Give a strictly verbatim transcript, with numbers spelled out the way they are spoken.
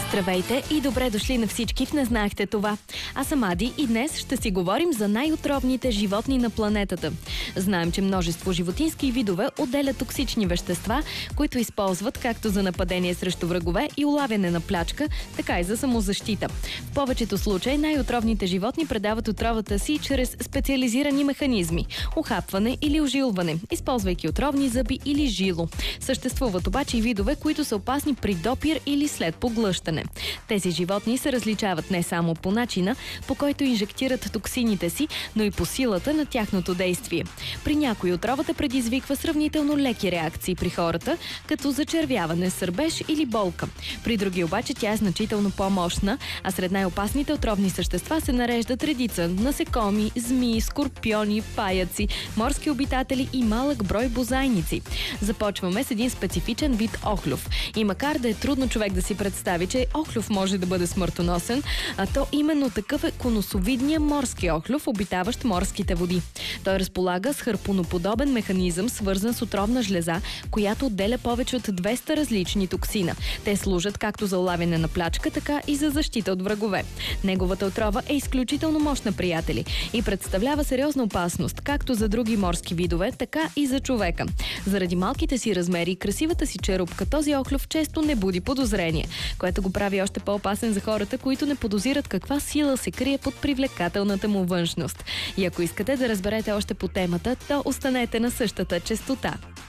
Здравейте и добре дошли на всички в Не знаехте това. Аз съм Ади и днес ще си говорим за най-отровните животни на планетата. Знаем, че множество животински видове отделят токсични вещества, които използват както за нападение срещу врагове и улавяне на плячка, така и за самозащита. В повечето случаи най-отровните животни предават отровата си чрез специализирани механизми – ухапване или ожилване, използвайки отровни зъби или жило. Съществуват обаче и видове, които са опасни при допир или след поглъщане. Тези животни се различават не само по начина, по който инжектират токсините си, но и по силата на тяхното действие. При някои отровата предизвиква сравнително леки реакции при хората, като зачервяване, сърбеж или болка. При други обаче тя е значително по-мощна, а сред най-опасните отровни същества се нареждат редица насекоми, змии, скорпиони, паяци, морски обитатели и малък брой бозайници. Започваме с един специфичен вид охлюв. И макар да е трудно човек да си представи, че охлюв може да бъде смъртоносен, а то именно такъв е конусовидния морски охлюв, обитаващ морските води. Той разполага с харпуноподобен механизъм, свързан с отровна жлеза, която отделя повече от двеста различни токсина. Те служат както за улавяне на плячка, така и за защита от врагове. Неговата отрова е изключително мощна, приятели, и представлява сериозна опасност, както за други морски видове, така и за човека. Заради малките си размери и красивата си черупка, този охлюв често не буди подозрение, което го прави още по-опасен за хората, които не подозират каква сила се крие под привлекателната му външност. И ако искате да разберете още по темата, то останете на същата честота.